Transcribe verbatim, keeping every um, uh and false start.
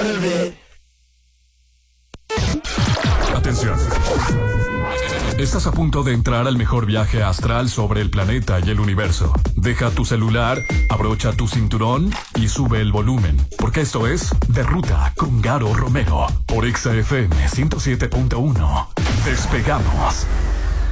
part of it. Atención. Estás a punto de entrar al mejor viaje astral sobre el planeta y el universo. Deja tu celular, abrocha tu cinturón y sube el volumen, porque esto es De Ruta con Garo Romero por Exa F M ciento siete punto uno. Despegamos.